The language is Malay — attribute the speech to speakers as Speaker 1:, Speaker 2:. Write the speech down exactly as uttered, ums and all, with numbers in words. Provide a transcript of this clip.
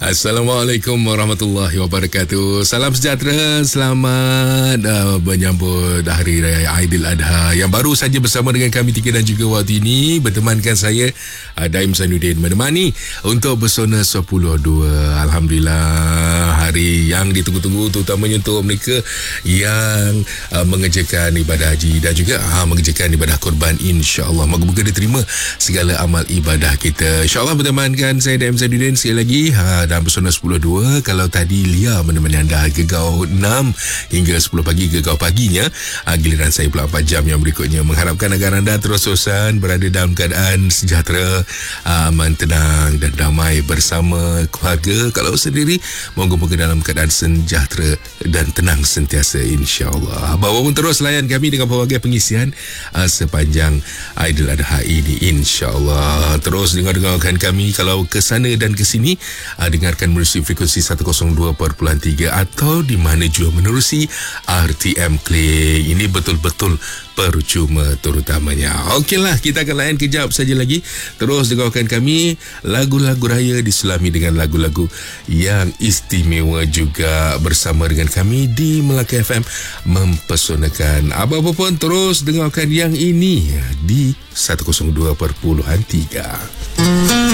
Speaker 1: Assalamualaikum warahmatullahi wabarakatuh. Salam sejahtera, selamat uh, menyambut Hari Raya Aidiladha yang baru saja bersama dengan kami tiga dan juga waktu ini bertemankan saya uh, Daim Zainuddin menemani untuk Pesona sepuluh dua. Alhamdulillah, hari yang ditunggu-tunggu terutamanya untuk mereka yang uh, mengerjakan ibadah haji dan juga uh, mengerjakan ibadah korban, insya-Allah. Moga-moga diterima segala amal ibadah kita. Insya-Allah bertemankan saya Daim Zainuddin sekali lagi ha, dalam Pesona sepuluh dua. Kalau tadi Lia menemani anda gegau enam hingga sepuluh pagi, gegau paginya, ha, giliran saya pula empat jam yang berikutnya. Mengharapkan agar anda terus-terusan berada dalam keadaan sejahtera, aman, tenang dan damai bersama keluarga. Kalau sendiri, moga-moga dalam keadaan sejahtera dan tenang sentiasa, insya-Allah. Bawa pun terus layan kami dengan pelbagai pengisian ha, sepanjang Aidiladha ini, insya-Allah. Terus dengar-dengarkan kami kalau ke sana dan ke sini, uh, dengarkan menerusi frekuensi seratus dua perpuluhan tiga atau di mana juga menerusi R T M Klik. Ini betul-betul percuma terutamanya. Okeylah, kita akan layan kejap saja lagi. Terus dengarkan kami lagu-lagu raya diselami dengan lagu-lagu yang istimewa juga bersama dengan kami di Melaka F M mempesonakan. Apa-apa pun terus dengarkan yang ini di seratus dua perpuluhan tiga.